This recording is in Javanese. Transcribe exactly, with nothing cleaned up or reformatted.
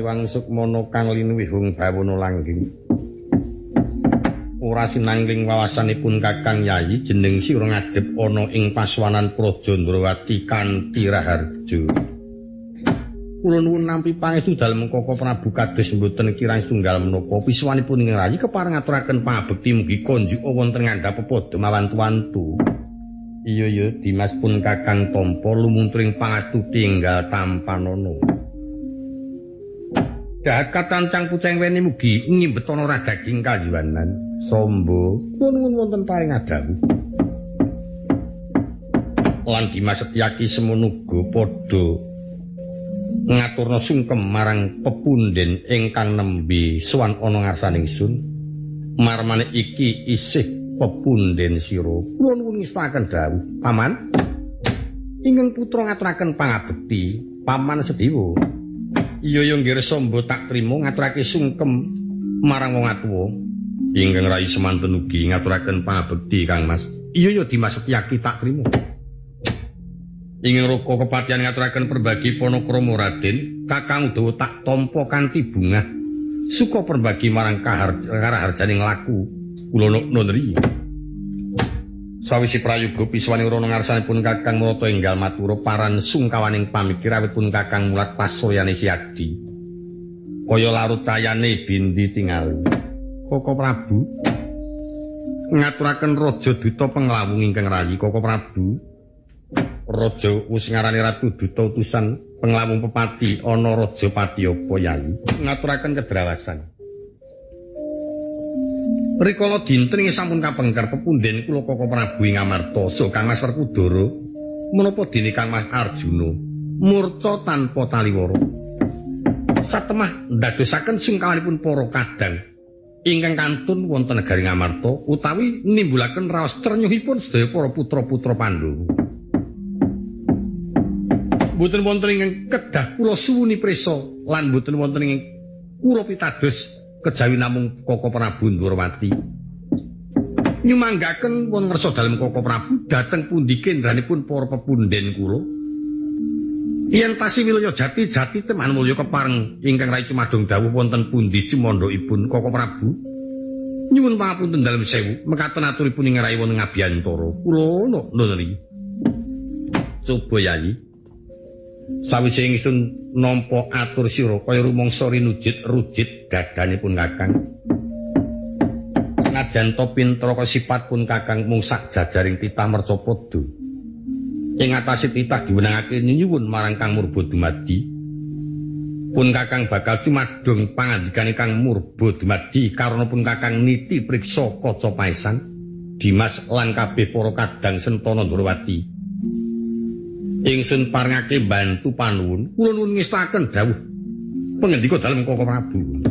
Hyang Sukmana kang linuwihung bawana langgeng. Ora sinangling wawasanipun Kakang Yayi jeneng sira ngadhep ana ing paswanan Praja Ndrawati kanthi raharja. Kula nuwun nampi pangestu dalem Koko Prabu kados mboten kirang setunggal menapa pisuwanipun ing rayi kepareng ngaturaken pangabekti mugi konjuk wonten ngandhap pepodo mawantu-wantu. Iya ya Dimas pun Kakang Tampa lumuntring pangastuti enggal tampanana. Dahat tancang puceng weni mugi ngimbetono ra daging kajiwanan. Sombo kula nuwun wonten paring adawu. Lan Dimas Setyaki semono uga padha ngaturna sungkem marang pepunden ingkang nembe sowan ana ngarsaning ingsun. Marmane iki isih pepunden sira. Kula nuwun ngestaken dawuh, Paman. Ingkang putra ngaturaken pangabekti, Paman Sedewa. Iya ya nggih Samba tak trima ngaturake sungkem marang wong atuwa. Ingkang Rai semanten ugi ngaturaken pangabekti Kang Mas. Iya ya Dimas Setyaki tak trima. Ingkang Raka kepatihan ngaturaken perbagi panakrama Raden, Kakang Udawa tak tampa kanthi bungah. Suka perbagi marang karaharjaning laku kula nundri. Sawise prayoga piswane rono ngarsanipun Kakang Mrata enggal matura paran sungkawaning pamikir awitipun Kakang mulat pasoryane siadi. Kaya larut tayane bindi tingali. Koko Prabu ngaturaken Raja Duta penglawung ingkang rayi. Koko Prabu Raja wis ngarani Ratu Duta utusan penglawung pepati ana Raja Pati apa Yayi ngaturaken kedrawasan. Rikala dinten ing sampun kapengker pepunden kula Koko Prabu ing Amarta saha Kang Mas Werkudara menapa dene Kang Mas Arjuna murca tanpa taliwara. Satemah ndadosaken sungkawanipun para kadang ingkang kantun wonten negari Ngamarta utawi nimbulaken raos trenyuhipun sedaya para putra-putra Pandhawa. Mboten wonten ingkang kedah kula suwuni prisa lan mboten wonten ingkang kula pitados kejawi namung Koko Prabu Ndrawati. Nyumanggaken wonten ngersa dalem Koko Prabu dhateng pundi kendranipun para pepunden kula. Yen tasih wilaya jati-jati teman mulya kepareng ingkang Rai Cumadong dawuh wonten pundi cumandhaipun Koko Prabu. Nyuwun pangapunten dalem sewu mekaten aturipun ing Rai wonten Ngabiyantara. Kula nundri. Coba Yayi. Sawise ingsun nampa atur sira kaya rumangsa rinujit rujit dadanipun Kakang. Senajan to pintra kasipatipun Kakang mung sak jajaring titah mercapada. Ing atase titah diwenangake nyuwun marang Kang Murba dumadi. Pun Kakang bakal cumadong pangandikan Kang Murba dumadi karana pun Kakang niti priksa kaca paesan Dimas lan kabeh para kadang Sentana Ndrawati. Ingsun parengake bantu panuwun, kula nuwun ngestaken dawuh pangendika dalem Koko Prabu.